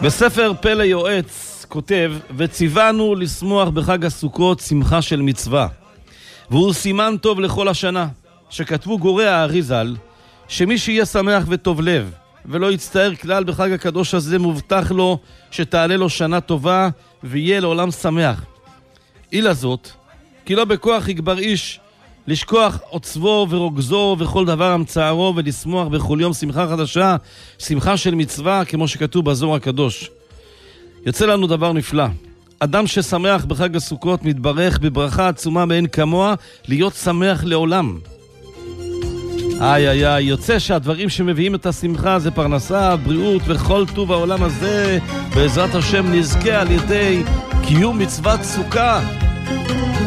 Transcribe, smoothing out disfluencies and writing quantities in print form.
בספר פלא יועץ כותב, וציוונו לשמוח בחג הסוכות שמחה של מצווה, והוא סימן טוב לכל השנה, שכתבו גורי האריזל, שמי שיהיה שמח וטוב לב, ולא יצטער כלל בחג הקדוש הזה, מובטח לו שתעלה לו שנה טובה, ויהיה לעולם שמח. אילה זאת, כי לא בכוח יגבר איש, לשכוח עוצבו ורוגזו וכל דבר המצערו, ולשמוח בכל יום שמחה חדשה, שמחה של מצווה, כמו שכתוב בזוהר הקדוש. יוצא לנו דבר נפלא. אדם ששמח בחג הסוכות מתברך בברכה עצומה מאין כמוה, להיות שמח לעולם. יוצא שהדברים שמביאים את השמחה זה פרנסה, בריאות וכל טוב העולם הזה, בעזרת השם נזכה על ידי קיום מצוות סוכה.